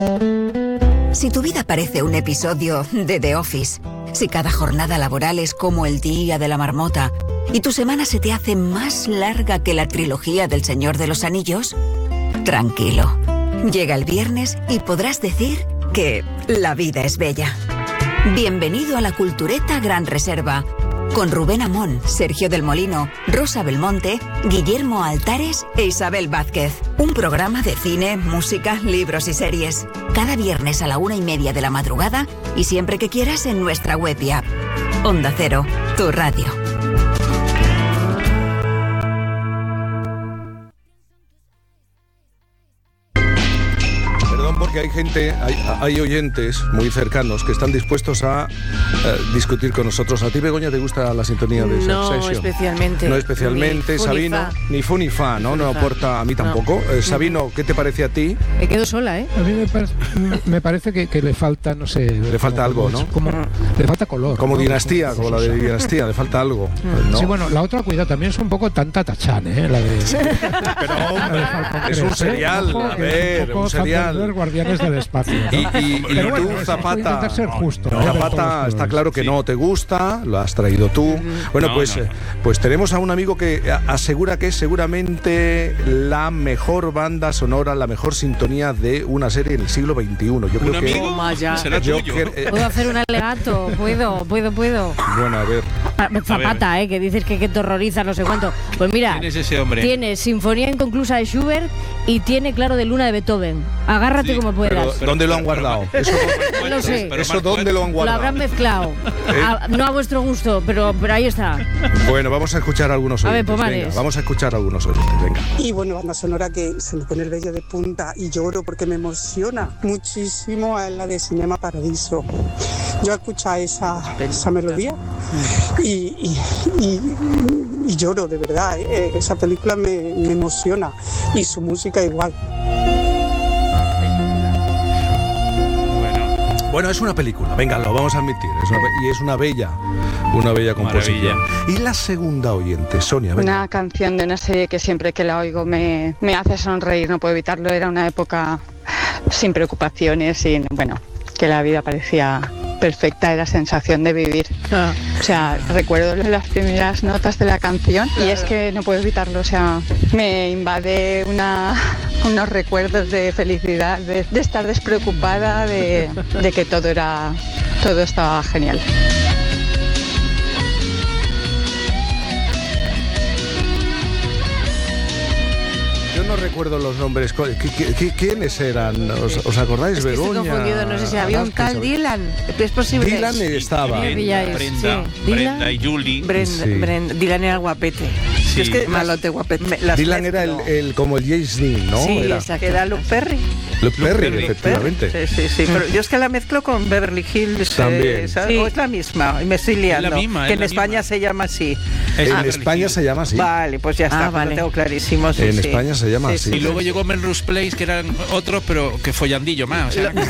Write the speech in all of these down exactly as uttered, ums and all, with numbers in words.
Si tu vida parece un episodio de The Office, si cada jornada laboral es como el día de la marmota y tu semana se te hace más larga que la trilogía del Señor de los Anillos, tranquilo. Llega el viernes y podrás decir que la vida es bella. Bienvenido a la Cultureta Gran Reserva, con Rubén Amón, Sergio del Molino, Rosa Belmonte, Guillermo Altares e Isabel Vázquez. Un programa de cine, música, libros y series. Cada viernes a la una y media de la madrugada y siempre que quieras en nuestra web y app. Onda Cero, tu radio. Porque hay gente, hay, hay oyentes muy cercanos que están dispuestos a uh, discutir con nosotros. ¿A ti, Begoña, te gusta la sintonía de No Succession? especialmente. No especialmente. Ni fu, Sabino, ni fa. ni fu ni fa, ¿no? Ni No fa. aporta a mí tampoco. No. Eh, Sabino, ¿qué te parece a ti? Me quedo sola, ¿eh? A mí me, parece, me parece que, que le falta, no sé... Le falta como, algo, ¿no? Como, le falta color. Como ¿no? dinastía, como la de dinastía, le falta algo. ¿no? Sí, bueno, la otra, cuidado, también es un poco tanta tachán, ¿eh? La de... Pero, hombre, Falcon es un tres, ¿eh? serial, Ojo, a que ver, es un poco un serial. Thunderbird, Guardianes del Espacio, ¿no? Y, y, y Pero tú, bueno, eso, voy a Zapata, intentar ser justo, no, ¿eh? De Zapata todos está los- claro que Sí. no te gusta, lo has traído tú. Bueno, No, pues, no. eh, pues tenemos a un amigo que a- asegura que es seguramente la mejor banda sonora, la mejor sintonía de una serie en el siglo veintiuno. Yo creo ¿Un que... amigo? Toma ya. Será yo tuyo. cre- eh, Puedo hacer un alegato, puedo, puedo, puedo. bueno, a ver. Ah, Zapata, eh, que dices que, que te horroriza, no sé cuánto. Pues mira, ¿Quién es ese hombre? tiene Sinfonía Inconclusa de Schubert y tiene Claro de Luna de Beethoven. Agárrate Sí, como Pero, puedas. ¿dónde lo han guardado? Eso, No lo sé. Pero eso Marco, ¿dónde lo han Lo guardado? habrán mezclado. ¿Eh? A- no a vuestro gusto, pero, pero ahí está. Bueno, vamos a escuchar a algunos A ver, oyentes. Pomares. Venga, vamos a escuchar a algunos oyentes. Venga. Y bueno, banda sonora que se me pone el vello de punta y lloro porque me emociona muchísimo a la de Cinema Paradiso. Yo escucho esa, esa melodía y, y, y, y lloro, de verdad. ¿eh? Esa película me, me emociona y su música igual. Bueno, Bueno, es una película, venga, lo vamos a admitir. Es una pe- y es una bella, una bella composición. Y la segunda oyente, Sonia, venga. Una canción de una serie que siempre que la oigo me, me hace sonreír, no puedo evitarlo. Era una época sin preocupaciones, sin, bueno, que la vida parecía perfecta, era sensación de vivir. Ah. O sea, recuerdo las primeras notas de la canción y es que no puedo evitarlo. O sea, me invade una, unos recuerdos de felicidad, de, de estar despreocupada, de, de que todo era, todo estaba genial. Yo no recuerdo los nombres. ¿Qui- qui- qui- ¿Quiénes eran? ¿Os, os acordáis, Es que estoy Begoña? confundido, no sé si había un Alaska, tal Isabel? Dylan. ¿Es posible? Dylan estaba. me pilláis. Brenda, Sí. Brenda Dylan. y Julie. Bren- Sí. Bren- Dylan era el guapete. Sí. Yo es que Malote guapete. Me- las Dylan era el, mezclo. el- como el James Dean, ¿no? Sí, era exacto. Era Luke Perry. Luke Perry, Perry. efectivamente. Sí, sí, sí. Pero yo es que la mezclo con Beverly Hills. También. eh, ¿sabes? Sí. O es la misma. Y me estoy liando. Es la misma, que es en la España misma. se llama así. Es En Beverly España Hills. se llama así. Vale, pues ya está. Ah, vale. Lo tengo clarísimo. sí, En sí. España se llama Sí, así. sí, Y luego sí. llegó Melrose Place, que eran otros, pero que follandillo más. O sea,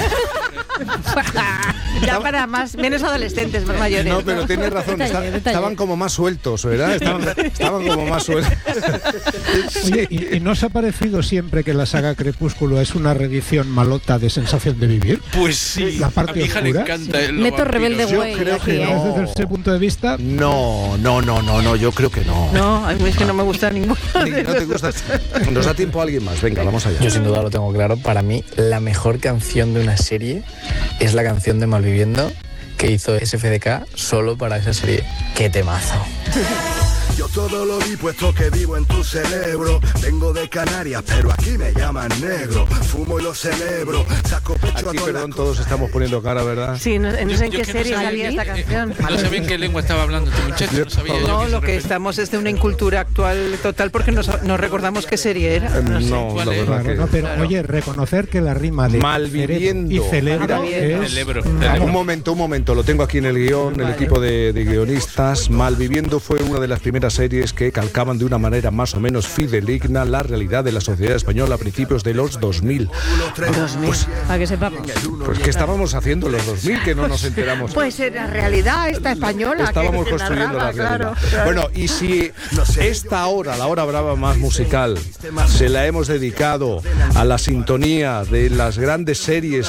Ya para más, menos adolescentes, más mayores. No, pero tienes razón, Detalle, está- detalle. estaban como más sueltos, ¿verdad? Estaban, estaban como más sueltos. Oye, ¿y, y no os ha parecido siempre que la saga Crepúsculo es una reedición malota de Sensación de Vivir? pues sí. La parte a mi hija le oscura. encanta. el- los Meto vampiros. rebelde Yo güey creo aquí, que ¿eh? no. Desde ese punto de vista, No, no, no, no, no, yo creo que no. No, a mí es que no me gusta ninguno. Ni- No te gusta. Nos da tiempo a alguien más. Venga, vamos allá. Yo sin duda lo tengo claro. Para mí, la mejor canción de una serie es la canción de Malviviendo que hizo S F D K solo para esa serie. ¡Qué temazo! Yo todo lo vi puesto que vivo en tu cerebro. Vengo de Canarias, pero aquí me llaman negro. Fumo y lo celebro. Saco pecho a Aquí, todas perdón, las todos estamos poniendo cara, ¿verdad? Sí, no, no sé en Yo- qué yo que no serie sabía- salía esta canción. Eh, no sabía en qué lengua estaba hablando este muchacho. No sabía yo No, que lo se que repetía. estamos es de una incultura actual total porque nos, nos recordamos qué serie era. Eh, No sé. No, ¿Cuál la es? verdad claro, que... no, pero Claro. oye, reconocer que la rima de Malviviendo. cerebro y celebro Malviviendo. es... Celebro, Un celebro. momento, un momento, lo tengo aquí en el guión, el equipo de, de guionistas. Malviviendo fue una de las primeras series que calcaban de una manera más o menos fidedigna la realidad de la sociedad española a principios de los dos mil. Pues, Para que sepamos. pues ¿qué estábamos haciendo en los dos mil que no nos enteramos? Pues en la realidad esta española. Estábamos que- que construyendo la narraba, realidad. claro, claro. Bueno, y si esta hora, la hora brava más musical, se la hemos dedicado a la sintonía de las grandes series